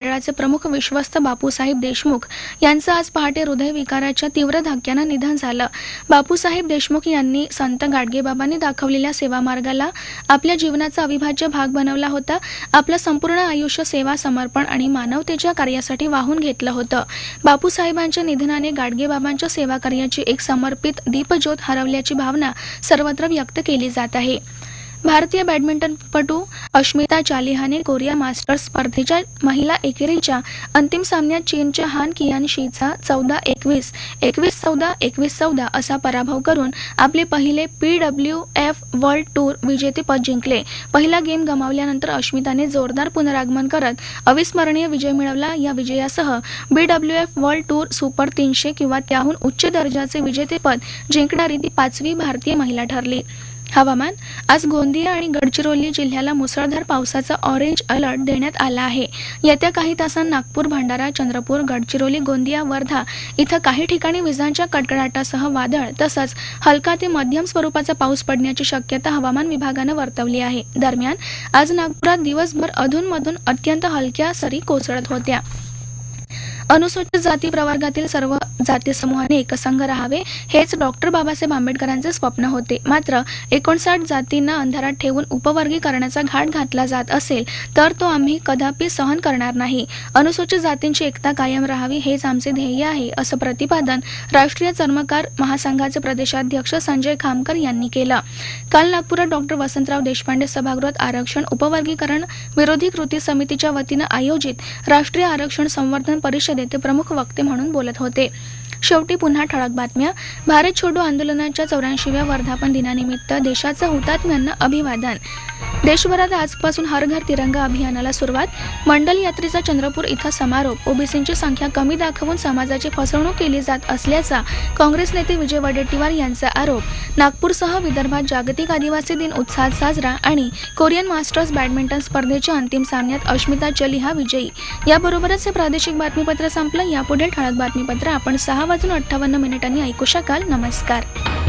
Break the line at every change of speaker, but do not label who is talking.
मंडळाचे प्रमुख विश्वस्त बापूसाहेब देशमुख यांचं आज पहाटे हृदयविकाराच्या तीव्र धक्क्यानं निधन झालं. बापूसाहेब देशमुख यांनी संत गाडगेबाबांनी दाखवलेल्या सेवामार्गाला आपल्या जीवनाचा अविभाज्य भाग बनवला होता. आपलं संपूर्ण आयुष्य सेवा, समर्पण आणि मानवतेच्या कार्यासाठी वाहून घेतलं होतं. बापूसाहेबांच्या निधनाने गाडगेबाबांच्या सेवा कार्याची एक समर्पित दीपज्योत हरवल्याची भावना सर्वत्र व्यक्त केली जात आहे. भारतीय बॅडमिंटनपटू अश्मिता चालिहाने कोरिया मास्टर्स स्पर्धेच्या महिला एकेरीच्या अंतिम सामन्यात चीनच्या हान कियानशीचा 14-21, 21-14, 21-14 असा पराभव करून आपले पहिले PWF वर्ल्ड टूर विजेतेपद जिंकले. पहिला गेम गमावल्यानंतर अश्मिताने जोरदार पुनरागमन करत अविस्मरणीय विजय मिळवला. या विजयासह BWF वर्ल्ड टूर सुपर 300 किंवा त्याहून उच्च दर्जाचे विजेतेपद जिंकणारी ती 5वी भारतीय महिला ठरली. हवामान. आज गोंदिया आणि गडचिरोली जिल्ह्याला मुसळधार पावसाचा ऑरेंज अलर्ट देण्यात आला आहे. येत्या काही तासांत नागपूर, भंडारा, चंद्रपूर, गडचिरोली, गोंदिया, वर्धा इथं काही ठिकाणी विजांच्या कडकडाटासह वादळ तसंच हलका ते मध्यम स्वरूपाचा पाऊस पडण्याची शक्यता हवामान विभागानं वर्तवली आहे. दरम्यान आज नागपुरात दिवसभर अधूनमधून अत्यंत हलक्या सरी कोसळत होत्या. अनुसूचित जाती प्रवर्गातील सर्व जाती समूहाने एकसंघ राहावे हेच डॉक्टर बाबासाहेब आंबेडकरांचे स्वप्न होते. मात्र 59 जातींना अंधारात ठेवून उपवर्गीकरणाचा घाट घातला जात असेल तर तो आम्ही कदापि सहन करणार नाही. अनुसूचित जातींची एकता कायम राहावी हेच आमचे ध्येय आहे, असं प्रतिपादन राष्ट्रीय चर्मकार महासंघाचे प्रदेशाध्यक्ष संजय खामकर यांनी केलं. काल नागपुरात डॉक्टर वसंतराव देशपांडे सभागृहात आरक्षण उपवर्गीकरण विरोधी कृती समितीच्या वतीनं आयोजित राष्ट्रीय आरक्षण संवर्धन परिषदेत ते प्रमुख वक्ते म्हणून बोलत होते. शेवटी पुन्हा ठळक बातम्या. भारत छोडो आंदोलनाच्या 84व्या वर्धापन दिनानिमित्त देशाच्या हुतात्म्यांना अभिवादन. देशभरात आजपासून हर घर तिरंगा अभियानाला सुरुवात. मंडल यात्रेचा चंद्रपूर इथं समारोप. ओबीसींची संख्या कमी दाखवून समाजाची फसवणूक केली जात असल्याचा काँग्रेस नेते विजय वडेट्टीवार यांचा आरोप. नागपूरसह विदर्भात जागतिक आदिवासी दिन उत्साहात साजरा आणि कोरियन मास्टर्स बॅडमिंटन स्पर्धेच्या अंतिम सामन्यात अश्मिता चालिहा विजयी. याबरोबरच हे प्रादेशिक बातमीपत्र संपलं. यापुढील ठळक बातमीपत्र आपण 6:58 ऐकू शकाल. नमस्कार.